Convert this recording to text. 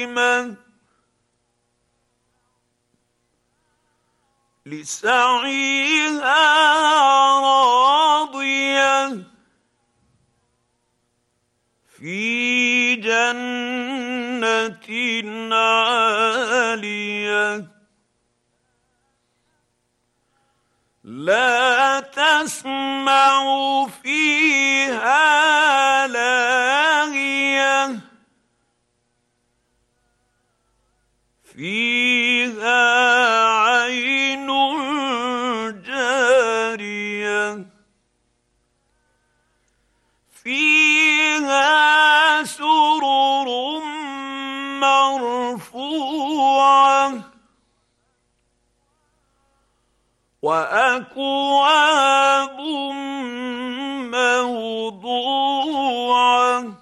لسعيها راضية في جنة عالية لا تسمع فيها لاغية فيها عين جارية فيها سرر مرفوعة وأكواب موضوعة